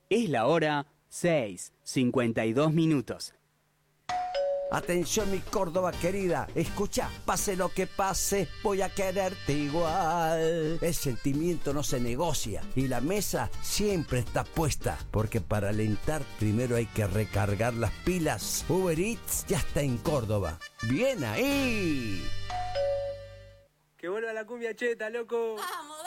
Es la hora 6:52. Atención mi Córdoba querida, escucha, pase lo que pase, voy a quererte igual. El sentimiento no se negocia y la mesa siempre está puesta, porque para alentar primero hay que recargar las pilas. Uber Eats ya está en Córdoba. ¡Bien ahí! ¡Que vuelva la cumbia cheta, loco! ¡Vamos!